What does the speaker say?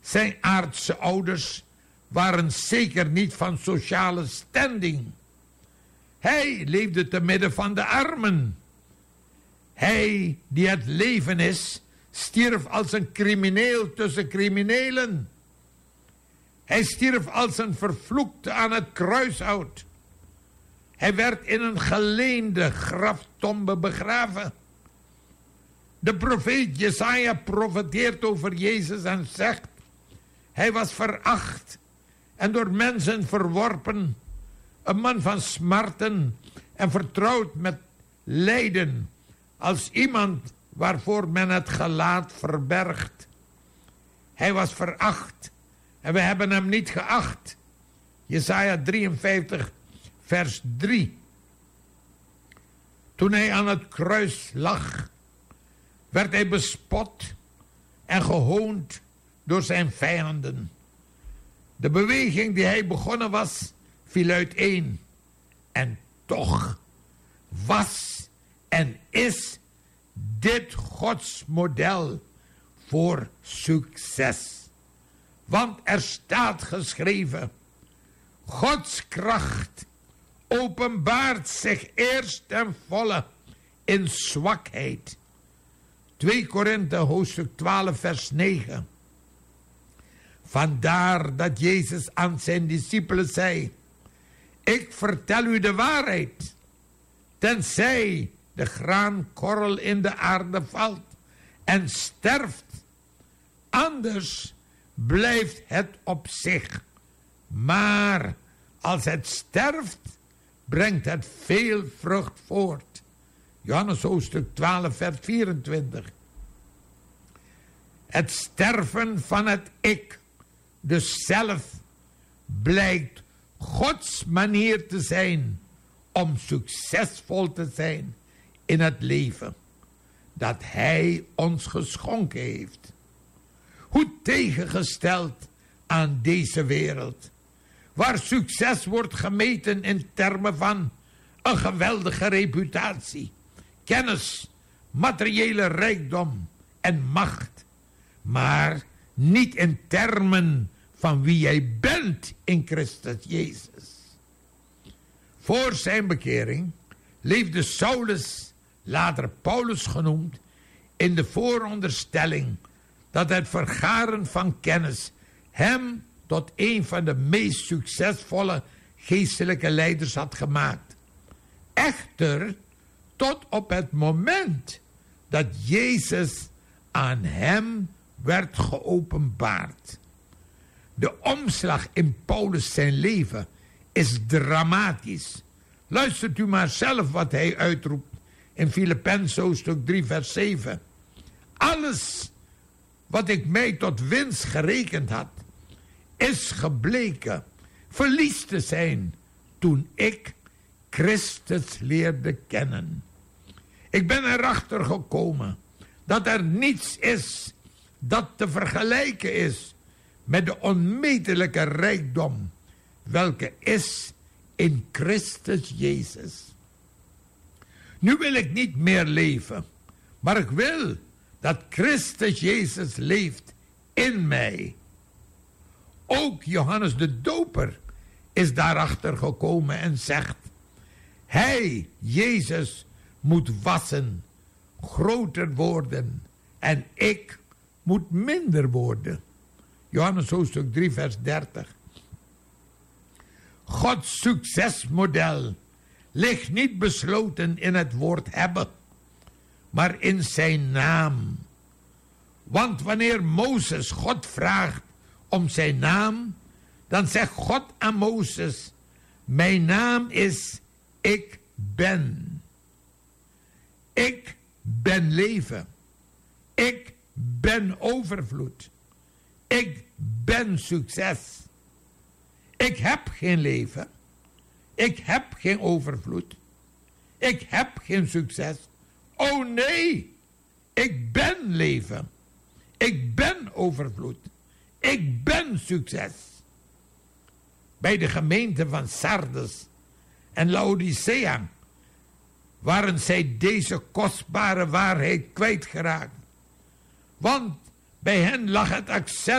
Zijn aardse ouders waren zeker niet van sociale standing. Hij leefde te midden van de armen. Hij die het leven is, stierf als een crimineel tussen criminelen. Hij stierf als een vervloekte aan het kruishout. Hij werd in een geleende graftombe begraven. De profeet Jesaja profeteert over Jezus en zegt: hij was veracht en door mensen verworpen, een man van smarten en vertrouwd met lijden, als iemand waarvoor men het gelaat verbergt. Hij was veracht en we hebben hem niet geacht. Jesaja 53 vers 3. Toen hij aan het kruis lag, werd hij bespot en gehoond door zijn vijanden. De beweging die hij begonnen was, viel uiteen. En toch was en is dit Gods model voor succes. Want er staat geschreven: Gods kracht openbaart zich eerst ten volle in zwakheid. 2 Korinthe hoofdstuk 12 vers 9. Vandaar dat Jezus aan zijn discipelen zei: ik vertel u de waarheid, tenzij de graankorrel in de aarde valt en sterft, anders blijft het op zich. Maar als het sterft, brengt het veel vrucht voort. Johannes hoofdstuk 12 vers 24. Het sterven van het ik, dus zelf, blijkt Gods manier te zijn om succesvol te zijn in het leven dat Hij ons geschonken heeft. Hoe tegengesteld aan deze wereld, waar succes wordt gemeten in termen van een geweldige reputatie, kennis, materiële rijkdom en macht, maar niet in termen van wie jij bent in Christus Jezus. Voor zijn bekering leefde Saulus, later Paulus genoemd, in de vooronderstelling dat het vergaren van kennis hem tot een van de meest succesvolle geestelijke leiders had gemaakt. Echter, tot op het moment dat Jezus aan hem werd geopenbaard. De omslag in Paulus zijn leven is dramatisch. Luistert u maar zelf wat hij uitroept in Filippenzen hoofdstuk 3 vers 7. Alles wat ik mij tot winst gerekend had, is gebleken verlies te zijn toen ik Christus leerde kennen. Ik ben erachter gekomen dat er niets is dat te vergelijken is met de onmetelijke rijkdom welke is in Christus Jezus. Nu wil ik niet meer leven, maar ik wil dat Christus Jezus leeft in mij. Ook Johannes de Doper is daarachter gekomen en zegt: hij, Jezus, moet wassen, groter worden en ik moet minder worden. Johannes hoofdstuk 3 vers 30. Gods succesmodel ligt niet besloten in het woord hebben, maar in zijn naam. Want wanneer Mozes God vraagt om zijn naam, dan zegt God aan Mozes: mijn naam is ik ben. Ik ben leven. Ik ben overvloed. Ik ben succes. Ik heb geen leven. Ik heb geen overvloed. Ik heb geen succes. Oh nee, ik ben leven. Ik ben overvloed. Ik ben succes. Bij de gemeente van Sardes en Laodicea waren zij deze kostbare waarheid kwijtgeraakt. Want bij hen lag het accent